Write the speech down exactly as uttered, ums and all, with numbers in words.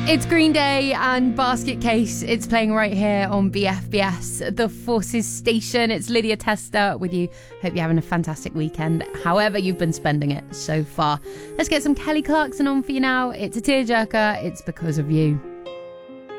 It's Green Day and Basket Case. It's playing right here on B F B S, the Forces station. It's Lydia Testa with you. Hope you're having a fantastic weekend, however you've been spending it so far. Let's get some Kelly Clarkson on for you now. It's a tearjerker. It's Because of You.